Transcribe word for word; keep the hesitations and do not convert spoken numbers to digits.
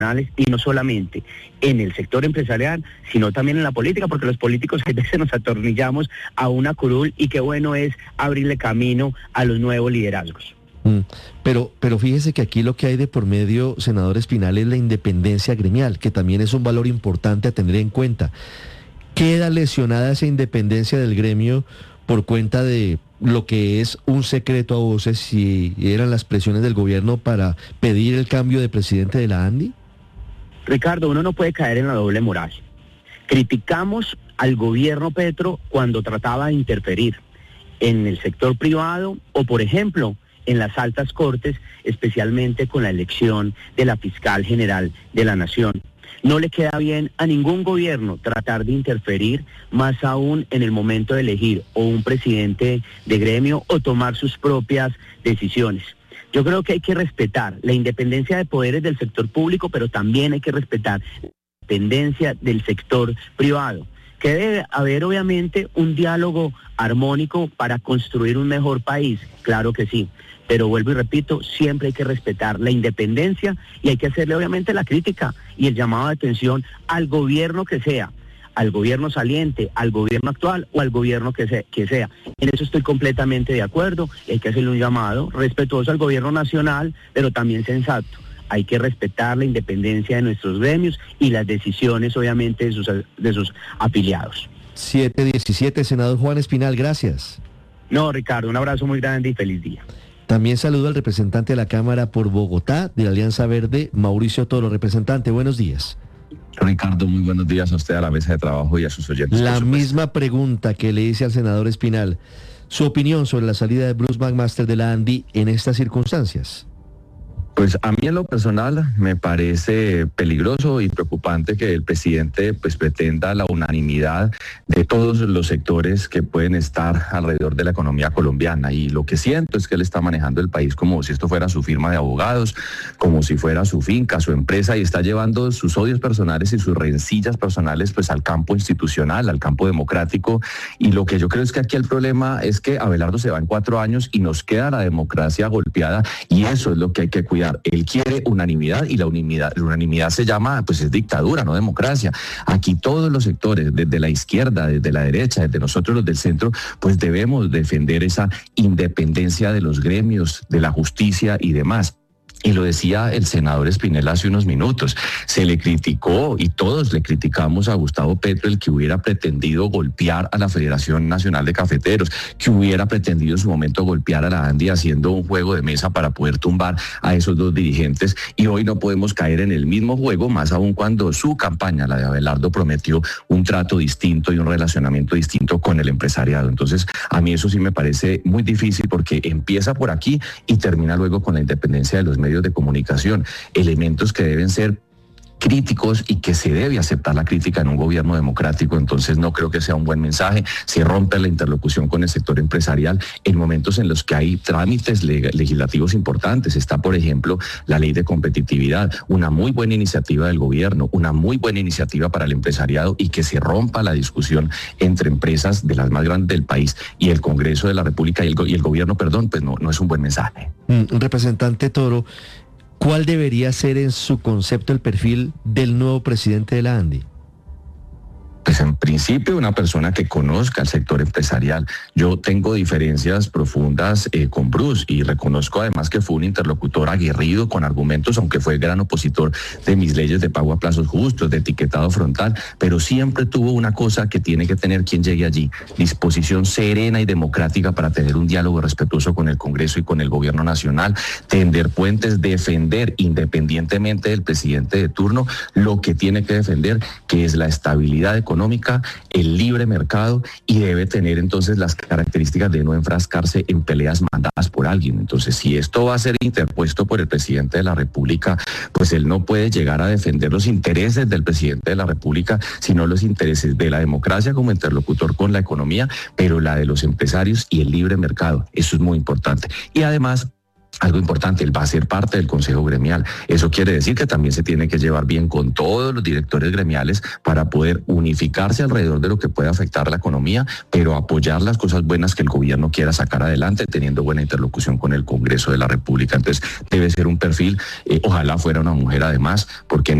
y no solamente en el sector empresarial, sino también en la política, porque los políticos a veces nos atornillamos a una curul y qué bueno es abrirle camino a los nuevos liderazgos. Mm, pero, pero fíjese que aquí lo que hay de por medio, senador Espinal, es la independencia gremial, que también es un valor importante a tener en cuenta. ¿Queda lesionada esa independencia del gremio por cuenta de lo que es un secreto a voces si eran las presiones del gobierno para pedir el cambio de presidente de la ANDI? Ricardo, uno no puede caer en la doble moral. Criticamos al gobierno Petro cuando trataba de interferir en el sector privado o, por ejemplo, en las altas cortes, especialmente con la elección de la fiscal general de la Nación. No le queda bien a ningún gobierno tratar de interferir, más aún en el momento de elegir o un presidente de gremio o tomar sus propias decisiones. Yo creo que hay que respetar la independencia de poderes del sector público, pero también hay que respetar la independencia del sector privado. Que debe haber obviamente un diálogo armónico para construir un mejor país, claro que sí. Pero vuelvo y repito, siempre hay que respetar la independencia y hay que hacerle obviamente la crítica y el llamado de atención al gobierno que sea, al gobierno saliente, al gobierno actual o al gobierno que, se, que sea. En eso estoy completamente de acuerdo. Hay que hacerle un llamado respetuoso al gobierno nacional, pero también sensato. Hay que respetar la independencia de nuestros gremios y las decisiones, obviamente, de sus, de sus afiliados. siete diecisiete, senador Juan Espinal, gracias. No, Ricardo, un abrazo muy grande y feliz día. También saludo al representante de la Cámara por Bogotá, de la Alianza Verde, Mauricio Toro. Representante, buenos días. Ricardo, muy buenos días a usted, a la mesa de trabajo y a sus oyentes. La misma pregunta que le hice al senador Espinal. Su opinión sobre la salida de Bruce McMaster de la ANDI en estas circunstancias. Pues a mí en lo personal me parece peligroso y preocupante que el presidente pues pretenda la unanimidad de todos los sectores que pueden estar alrededor de la economía colombiana, y lo que siento es que él está manejando el país como si esto fuera su firma de abogados, como si fuera su finca, su empresa, y está llevando sus odios personales y sus rencillas personales pues al campo institucional, al campo democrático. Y lo que yo creo es que aquí el problema es que Abelardo se va en cuatro años y nos queda la democracia golpeada, y eso es lo que hay que cuidar. Él quiere unanimidad y la unanimidad, la unanimidad se llama, pues es dictadura, no democracia. Aquí todos los sectores, desde la izquierda, desde la derecha, desde nosotros los del centro, pues debemos defender esa independencia de los gremios, de la justicia y demás. Y lo decía el senador Espinel hace unos minutos, se le criticó y todos le criticamos a Gustavo Petro el que hubiera pretendido golpear a la Federación Nacional de Cafeteros, que hubiera pretendido en su momento golpear a la ANDI haciendo un juego de mesa para poder tumbar a esos dos dirigentes, y hoy no podemos caer en el mismo juego, más aún cuando su campaña, la de Abelardo, prometió un trato distinto y un relacionamiento distinto con el empresariado. Entonces, a mí eso sí me parece muy difícil porque empieza por aquí y termina luego con la independencia de los medios de comunicación, elementos que deben ser críticos y que se debe aceptar la crítica en un gobierno democrático. Entonces no creo que sea un buen mensaje. Se rompe la interlocución con el sector empresarial en momentos en los que hay trámites legislativos importantes. Está, por ejemplo, la ley de competitividad, una muy buena iniciativa del gobierno, una muy buena iniciativa para el empresariado, y que se rompa la discusión entre empresas de las más grandes del país y el Congreso de la República y el, y el gobierno, perdón, pues no, no es un buen mensaje. Mm, representante Toro, ¿cuál debería ser en su concepto el perfil del nuevo presidente de la ANDI? Pues en principio una persona que conozca el sector empresarial. Yo tengo diferencias profundas eh, con Bruce, y reconozco además que fue un interlocutor aguerrido con argumentos, aunque fue gran opositor de mis leyes de pago a plazos justos, de etiquetado frontal, pero siempre tuvo una cosa que tiene que tener quien llegue allí: disposición serena y democrática para tener un diálogo respetuoso con el Congreso y con el gobierno nacional, tender puentes, defender independientemente del presidente de turno lo que tiene que defender, que es la estabilidad económica, económica, el libre mercado, y debe tener entonces las características de no enfrascarse en peleas mandadas por alguien. Entonces, si esto va a ser interpuesto por el presidente de la República, pues él no puede llegar a defender los intereses del presidente de la República, sino los intereses de la democracia como interlocutor con la economía, pero la de los empresarios y el libre mercado. Eso es muy importante. Y además, algo importante, él va a ser parte del Consejo Gremial. Eso quiere decir que también se tiene que llevar bien con todos los directores gremiales para poder unificarse alrededor de lo que puede afectar la economía, pero apoyar las cosas buenas que el gobierno quiera sacar adelante, teniendo buena interlocución con el Congreso de la República. Entonces, debe ser un perfil, eh, ojalá fuera una mujer además, porque en